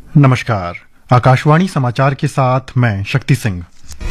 नमस्कार। आकाशवाणी समाचार के साथ मैं शक्ति सिंह।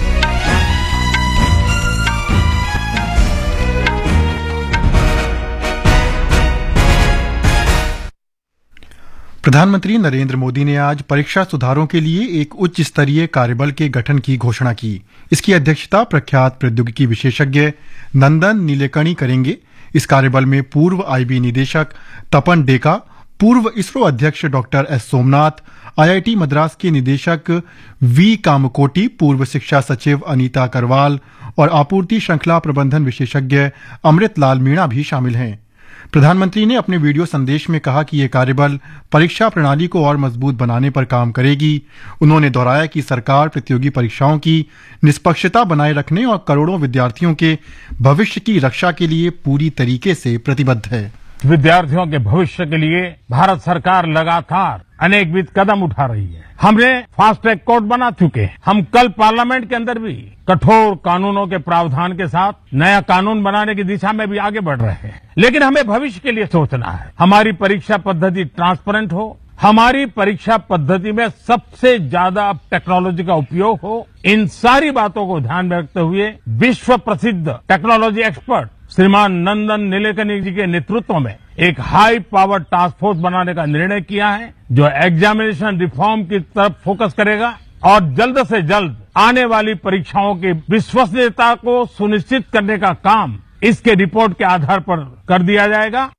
प्रधानमंत्री नरेंद्र मोदी ने आज परीक्षा सुधारों के लिए एक उच्च स्तरीय कार्यबल के गठन की घोषणा की। इसकी अध्यक्षता प्रख्यात प्रौद्योगिकी विशेषज्ञ नंदन नीलेकणी करेंगे। इस कार्यबल में पूर्व आईबी निदेशक तपन डेका, पूर्व इसरो अध्यक्ष doctor S Somnath, IIT Madras के निदेशक वी कामकोटी, पूर्व शिक्षा सचिव अनीता करवाल और आपूर्ति श्रृंखला प्रबंधन विशेषज्ञ अमृत लाल मीणा भी शामिल हैं। प्रधानमंत्री ने अपने वीडियो संदेश में कहा कि ये कार्यबल परीक्षा प्रणाली को और मजबूत बनाने पर काम करेगी। उन्होंने दोहराया कि सरकार प्रतियोगी परीक्षाओं की निष्पक्षता बनाए रखने और करोड़ों विद्यार्थियों के भविष्य की रक्षा के लिए पूरी तरीके से प्रतिबद्ध है। विद्यार्थियों के भविष्य के लिए भारत सरकार लगातार अनेकविध कदम उठा रही है। हमने फास्ट ट्रैक कोर्ट बना चुके हैं। हम कल पार्लियामेंट के अंदर भी कठोर कानूनों के प्रावधान के साथ नया कानून बनाने की दिशा में भी आगे बढ़ रहे हैं। लेकिन हमें भविष्य के लिए सोचना है। हमारी परीक्षा पद्धति ट्रांसपेरेंट हो, हमारी परीक्षा पद्धति में सबसे ज्यादा टेक्नोलॉजी का उपयोग हो। इन सारी बातों को ध्यान में रखते हुए विश्व प्रसिद्ध टेक्नोलॉजी एक्सपर्ट श्रीमान नंदन नीलेकणी जी के नेतृत्व में एक हाई पावर टास्क फोर्स बनाने का निर्णय किया है, जो एग्जामिनेशन रिफॉर्म की तरफ फोकस करेगा और जल्द से जल्द आने वाली परीक्षाओं की विश्वसनीयता को सुनिश्चित करने का काम इसके रिपोर्ट के आधार पर कर दिया जाएगा।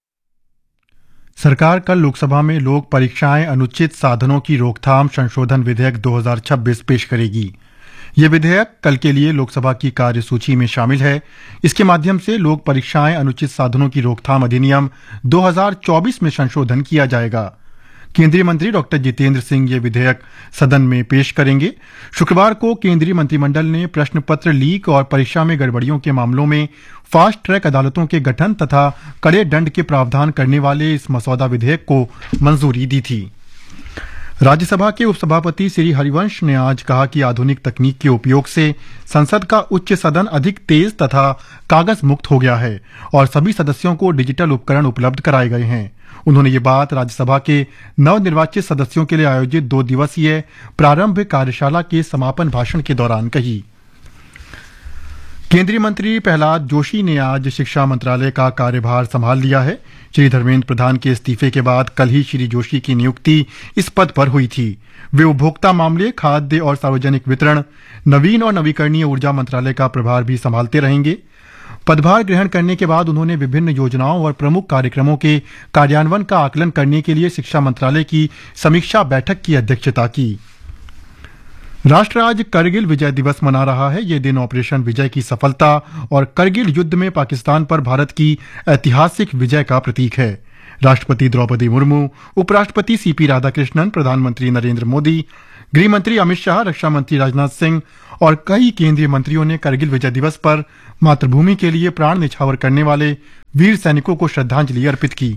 सरकार कल लोकसभा में लोक परीक्षाएं अनुचित साधनों की रोकथाम संशोधन विधेयक 2026 पेश करेगी। ये विधेयक कल के लिए लोकसभा की कार्यसूची में शामिल है। इसके माध्यम से लोक परीक्षाएं अनुचित साधनों की रोकथाम अधिनियम 2024 में संशोधन किया जाएगा। केंद्रीय मंत्री डॉक्टर जितेंद्र सिंह ये विधेयक सदन में पेश करेंगे। शुक्रवार को केंद्रीय मंत्रिमंडल ने प्रश्न पत्र लीक और परीक्षा में गड़बड़ियों के मामलों में फास्ट ट्रैक अदालतों के गठन तथा कड़े दंड के प्रावधान करने वाले इस मसौदा विधेयक को मंजूरी दी थी। राज्यसभा के उपसभापति श्री हरिवंश ने आज कहा कि आधुनिक तकनीक के उपयोग से संसद का उच्च सदन अधिक तेज तथा कागज मुक्त हो गया है और सभी सदस्यों को डिजिटल उपकरण उपलब्ध कराए गए हैं। उन्होंने ये बात राज्यसभा के नवनिर्वाचित सदस्यों के लिए आयोजित 2 दिवसीय प्रारंभ कार्यशाला के समापन भाषण के दौरान कही। केंद्रीय मंत्री प्रहलाद जोशी ने आज शिक्षा मंत्रालय का कार्यभार संभाल लिया है। श्री धर्मेंद्र प्रधान के इस्तीफे के बाद कल ही श्री जोशी की नियुक्ति इस पद पर हुई थी। वे उपभोक्ता मामले, खाद्य और सार्वजनिक वितरण, नवीन और नवीकरणीय ऊर्जा मंत्रालय का प्रभार भी संभालते रहेंगे। पदभार ग्रहण करने के बाद उन्होंने विभिन्न योजनाओं और प्रमुख कार्यक्रमों के कार्यान्वयन का आकलन करने के लिए शिक्षा मंत्रालय की समीक्षा बैठक की अध्यक्षता की। राष्ट्र आज करगिल विजय दिवस मना रहा है। ये दिन ऑपरेशन विजय की सफलता और करगिल युद्ध में पाकिस्तान पर भारत की ऐतिहासिक विजय का प्रतीक है। राष्ट्रपति द्रौपदी मुर्मू, उपराष्ट्रपति सीपी राधाकृष्णन, प्रधानमंत्री नरेंद्र मोदी, गृह मंत्री अमित शाह, रक्षा मंत्री राजनाथ सिंह और कई केंद्रीय मंत्रियों ने करगिल विजय दिवस पर मातृभूमि के लिए प्राण न्यौछावर करने वाले वीर सैनिकों को श्रद्धांजलि अर्पित की।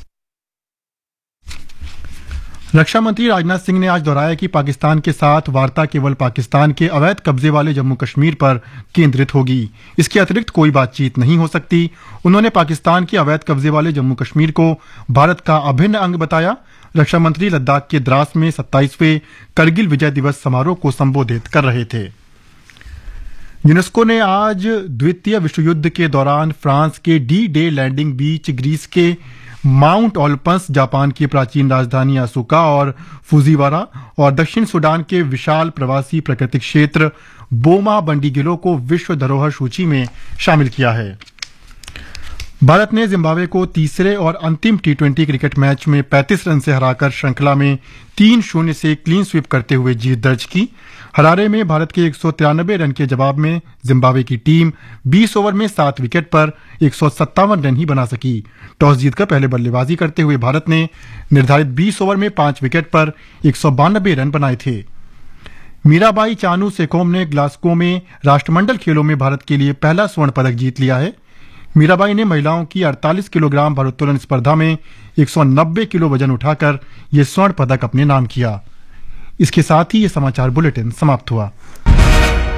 रक्षा मंत्री राजनाथ सिंह ने आज दोहराया कि पाकिस्तान के साथ वार्ता केवल पाकिस्तान के अवैध कब्जे वाले जम्मू कश्मीर पर केंद्रित होगी। इसके अतिरिक्त कोई बातचीत नहीं हो सकती। उन्होंने पाकिस्तान के अवैध कब्जे वाले जम्मू कश्मीर को भारत का अभिन्न अंग बताया। रक्षा मंत्री लद्दाख के द्रास में 27वें करगिल विजय दिवस समारोह को संबोधित कर रहे थे। यूनेस्को ने आज द्वितीय विश्व युद्ध के दौरान फ्रांस के डी डे लैंडिंग बीच, ग्रीस के माउंट ओलपस, जापान की प्राचीन राजधानी असुका और फुजीवारा और दक्षिण सूडान के विशाल प्रवासी प्राकृतिक क्षेत्र बोमा बंडीगिलो को विश्व धरोहर सूची में शामिल किया है। भारत ने जिम्बाब्वे को तीसरे और अंतिम टी20 क्रिकेट मैच में 35 रन से हराकर श्रृंखला में 3-0 से क्लीन स्वीप करते हुए जीत दर्ज की। हरारे में भारत के 193 रन के जवाब में जिम्बाब्वे की टीम 20 ओवर में 7 विकेट पर 157 रन ही बना सकी। टॉस जीतकर पहले बल्लेबाजी करते हुए भारत ने निर्धारित 20 ओवर में 5 विकेट पर 192 रन बनाए थे। मीराबाई चानू सेखोम ने ग्लासगो में राष्ट्रमंडल खेलों में भारत के लिए पहला स्वर्ण पदक जीत लिया है। मीराबाई ने महिलाओं की 48 किलोग्राम भारोत्तोलन स्पर्धा में 190 किलो वजन उठाकर ये स्वर्ण पदक अपने नाम किया। इसके साथ ही ये समाचार बुलेटिन समाप्त हुआ।